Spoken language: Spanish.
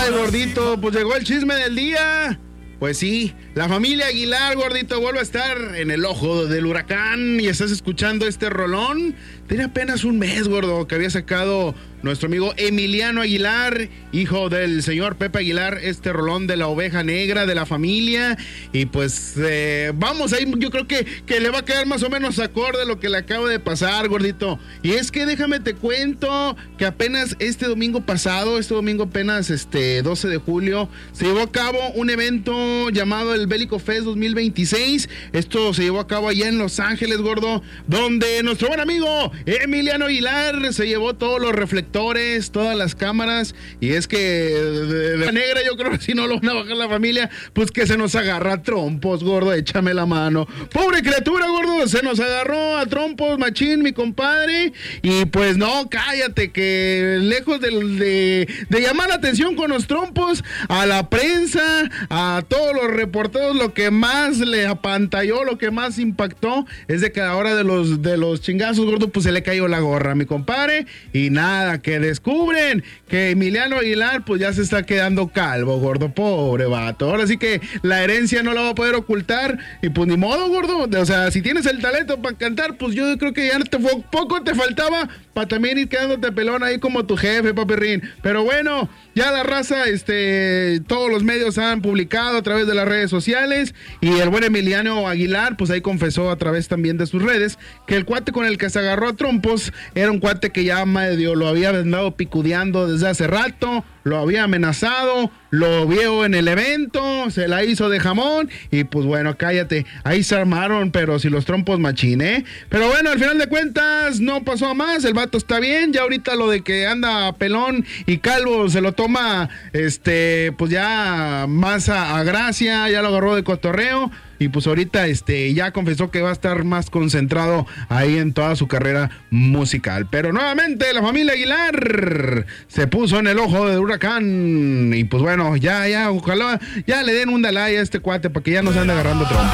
Ay, gordito, pues llegó el chisme del día. Pues sí, la familia Aguilar, gordito, vuelve a estar en el ojo del huracán y estás escuchando este rolón. Tiene apenas un mes, gordo, que había sacado nuestro amigo Emiliano Aguilar, hijo del señor Pepe Aguilar, este rolón de la oveja negra de la familia. Y pues vamos ahí, yo creo que le va a quedar más o menos acorde lo que le acaba de pasar, gordito. Y es que déjame te cuento que apenas este domingo apenas 12 de julio, se llevó a cabo un evento llamado el Bélico Fest 2026. Esto se llevó a cabo allá en Los Ángeles, gordo, donde nuestro buen amigo Emiliano Aguilar se llevó todos los reflectores, todas las cámaras, y es que de la negra yo creo que si no lo van a bajar la familia, pues que se nos agarra a trompos, gordo, échame la mano. Pobre criatura, gordo, se nos agarró a trompos, machín, mi compadre, y pues no, cállate, que lejos de llamar la atención con los trompos, a la prensa, a todos los reporteros, lo que más le apantalló, lo que más impactó, es de que a la hora de los chingazos, gordo, pues se le cayó la gorra a mi compadre, y nada, que descubren que Emiliano Aguilar pues ya se está quedando calvo, gordo, pobre vato. Ahora sí que la herencia no la va a poder ocultar, y pues ni modo, gordo, o sea, si tienes el talento para cantar, pues yo creo que ya poco te faltaba para también ir quedándote pelón ahí como tu jefe, papirrín. Pero bueno, ya la raza, todos los medios han publicado a través de las redes sociales, y el buen Emiliano Aguilar pues ahí confesó a través también de sus redes que el cuate con el que se agarró a trompos era un cuate que ya medio lo había andado picudeando desde hace rato, lo había amenazado, lo vio en el evento, se la hizo de jamón, y pues bueno, cállate, ahí se armaron, pero si los trompos machín, pero bueno, al final de cuentas no pasó a más, el vato está bien, ya ahorita lo de que anda pelón y calvo se lo toma, pues ya más a gracia, ya lo agarró de cotorreo, y pues ahorita ya confesó que va a estar más concentrado ahí en toda su carrera musical. Pero nuevamente la familia Aguilar se puso en el ojo del huracán, y pues bueno, ya, ojalá ya le den un Dalai a este cuate para que ya no se ande agarrando trompo.